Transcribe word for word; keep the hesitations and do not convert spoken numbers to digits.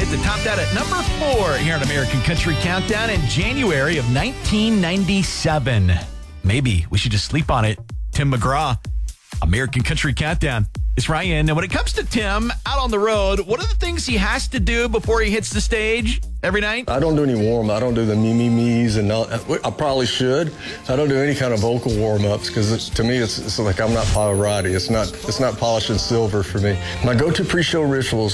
hit the top that at number four here on American Country Countdown in January of nineteen ninety-seven. Maybe we should just sleep on it. Tim McGraw, American Country Countdown. It's Ryan. And when it comes to Tim out on the road, what are the things he has to do before he hits the stage every night? I don't do any warm. I don't do the me, me, me's. And all, I probably should. I don't do any kind of vocal warm-ups because to me, it's, it's like I'm not Pavarotti. It's not, it's not polishing silver for me. My go-to pre-show rituals